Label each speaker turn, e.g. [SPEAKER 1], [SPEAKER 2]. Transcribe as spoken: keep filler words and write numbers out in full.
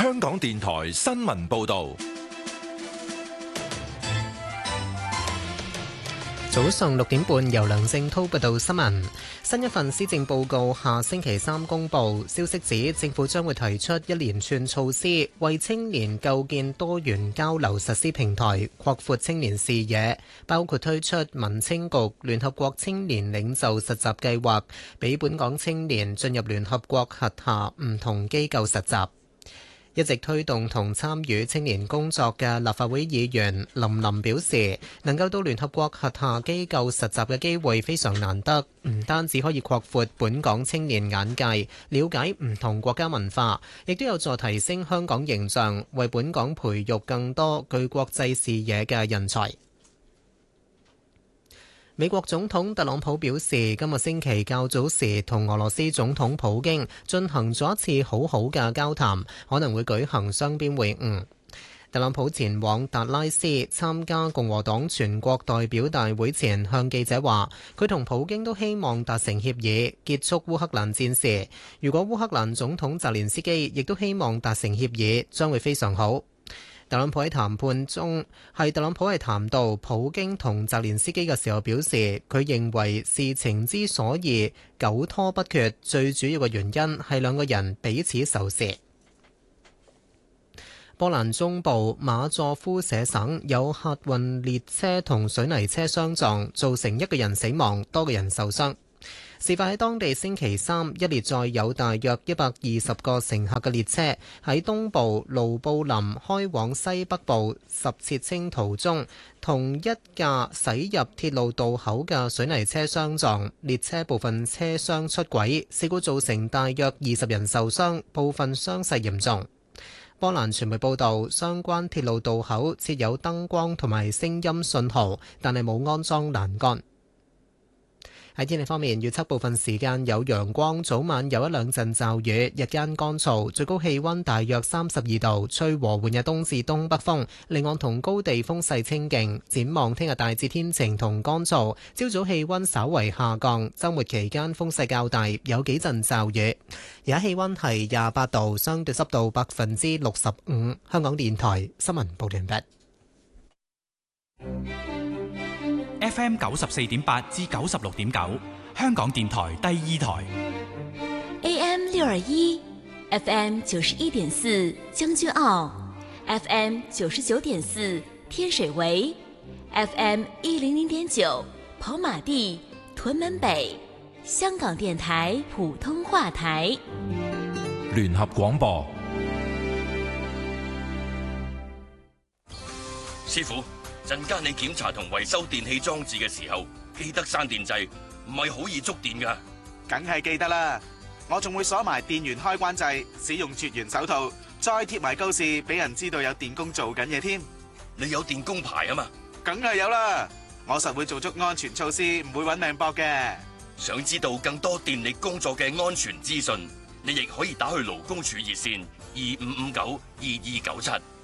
[SPEAKER 1] 香港電台新聞報道。
[SPEAKER 2] 早上六點半，由梁正滔報道新聞。新一份施政報告下星期三公布，消息指政府將會提出一連串措施，為青年構建多元交流實施平台，擴闊青年視野，包括推出民青局聯合國青年領袖實習計劃，俾本港青年進入聯合國轄下唔同機構實習。一直推動同參與青年工作嘅立法會議員林琳表示，能夠到聯合國轄下機構實習嘅機會非常難得，唔單止可以擴闊本港青年眼界，了解唔同國家文化，亦都有助提升香港形象，為本港培育更多具國際視野嘅人才。美國總統特朗普表示，今個星期較早時同俄羅斯總統普京進行咗一次好好嘅交談，可能會舉行雙邊會晤。特朗普前往達拉斯參加共和黨全國代表大會前，向記者話，佢同普京都希望達成協議，結束烏克蘭戰事。如果烏克蘭總統澤連斯基亦都希望達成協議，將會非常好。特朗普喺談判中，係特朗普係談到普京同澤連斯基嘅時候表示，佢認為事情之所以久拖不決，最主要嘅原因係兩個人彼此仇視。波蘭中部馬佐夫舍省有客運列車同水泥車相撞，造成一個人死亡，多個人受傷。事發喺當地星期三，一列載有大約一百二十個乘客嘅列車喺東部盧布林開往西北部什切清途中，同一架駛入鐵路道口嘅水泥車相撞，列車部分車廂出軌，事故造成大約二十人受傷，部分傷勢嚴重。波蘭傳媒報道，相關鐵路道口設有燈光同埋聲音信號，但係冇安裝欄杆。喺天氣方面，預測部分時間有陽光，早晚有一兩陣驟雨，日間乾燥，最高氣溫大約三十二度，吹和緩嘅東至東北風，離岸同高地風勢清勁。展望聽日大致天晴同乾燥，朝早氣溫稍為下降，週末期間風勢較大，有幾陣驟雨。而家氣溫係廿八度，相對濕度百分之六十五。香港電台新聞報完畢。
[SPEAKER 3] F M 九十四點八至九十六點九，香港電台第二台。
[SPEAKER 4] A M 六二一 ，F M 九十一點四將軍澳 ，F M 九十九點四天水圍 ，F M 一零零點九跑馬地屯門北，香港電台普通話台。
[SPEAKER 1] 聯合廣播。
[SPEAKER 5] 師傅，陣間你檢查同維修電器裝置嘅時候，記得閂電掣，唔係好易觸電㗎。
[SPEAKER 6] 梗係記得啦，我仲會鎖埋電源開關掣，使用絕緣手套，再貼埋告示俾人知道有電工做緊嘢添。
[SPEAKER 5] 你有電工牌啊嘛？
[SPEAKER 6] 梗係有啦，我實會做足安全措施，唔會搵命搏嘅。
[SPEAKER 5] 想知道更多電力工作嘅安全資訊，你亦可以打去勞工處熱線二五五九二二九七。